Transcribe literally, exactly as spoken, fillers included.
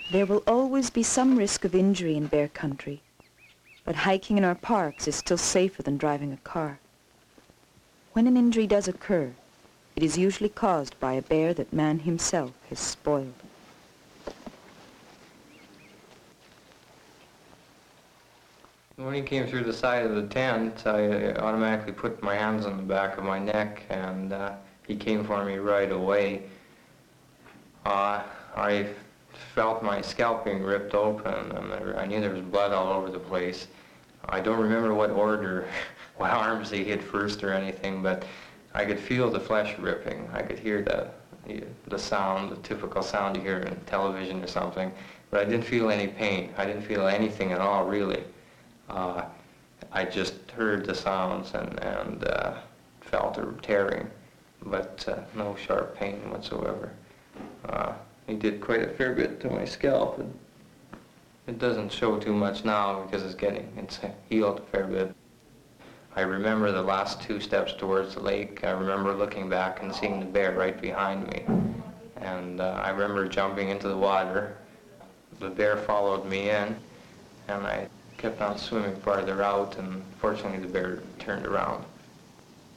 There will always be some risk of injury in bear country, but hiking in our parks is still safer than driving a car. When an injury does occur, it is usually caused by a bear that man himself has spoiled. When he came through the side of the tent, I automatically put my hands on the back of my neck, and uh, he came for me right away. Uh, I felt my scalp being ripped open, and I knew there was blood all over the place. I don't remember what order, what arms he hit first or anything, but I could feel the flesh ripping. I could hear the, the sound, the typical sound you hear in television or something, but I didn't feel any pain. I didn't feel anything at all, really. Uh, I just heard the sounds and, and uh, felt a tearing, but uh, no sharp pain whatsoever. Uh, he did quite a fair bit to my scalp. And it doesn't show too much now because it's getting, it's healed a fair bit. I remember the last two steps towards the lake. I remember looking back and seeing the bear right behind me. And uh, I remember jumping into the water. The bear followed me in, and I kept on swimming farther out, and fortunately the bear turned around.